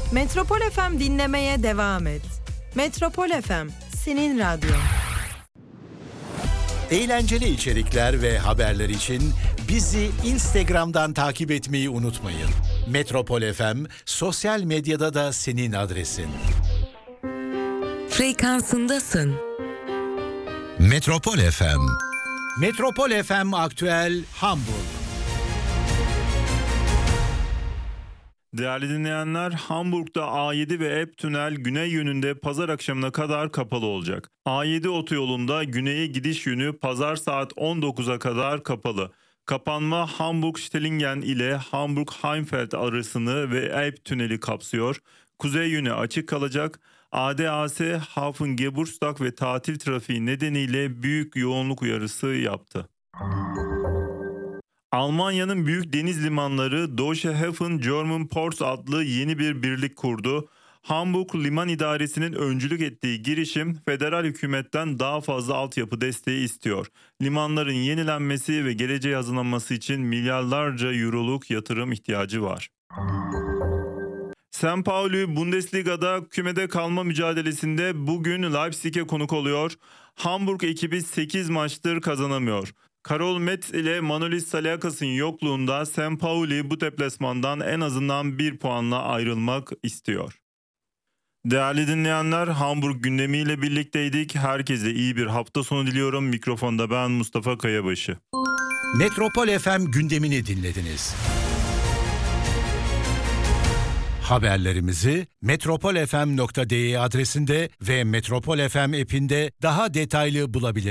Metropol FM dinlemeye devam et. Metropol FM, senin radyon. Eğlenceli içerikler ve haberler için bizi Instagram'dan takip etmeyi unutmayın. Metropol FM sosyal medyada da senin adresin. Frekansındasın. Metropol FM. Metropol FM Aktüel Hamburg. Değerli dinleyenler, Hamburg'da A7 ve Elb Tünel güney yönünde pazar akşamına kadar kapalı olacak. A7 otoyolunda güneye gidiş yönü pazar saat 19'a kadar kapalı. Kapanma Hamburg-Stellingen ile Hamburg-Heimfeld arasını ve Elb Tüneli kapsıyor. Kuzey yönü açık kalacak. ADAC, Hafengeburtstag ve tatil trafiği nedeniyle büyük yoğunluk uyarısı yaptı. Almanya'nın büyük deniz limanları Deutsche Hafen German Ports adlı yeni bir birlik kurdu. Hamburg Liman İdaresi'nin öncülük ettiği girişim federal hükümetten daha fazla altyapı desteği istiyor. Limanların yenilenmesi ve geleceğe hazırlanması için milyarlarca euroluk yatırım ihtiyacı var. St. Pauli Bundesliga'da kümede kalma mücadelesinde bugün Leipzig'e konuk oluyor. Hamburg ekibi 8 maçtır kazanamıyor. Karol Metz ile Manolis Saliakas'ın yokluğunda St. Pauli bu deplasmandan en azından 1 puanla ayrılmak istiyor. Değerli dinleyenler, Hamburg gündemiyle birlikteydik. Herkese iyi bir hafta sonu diliyorum. Mikrofonda ben Mustafa Kayabaşı. Metropol FM gündemini dinlediniz. Haberlerimizi metropolfm.de adresinde ve Metropol FM app'inde daha detaylı bulabilirsiniz.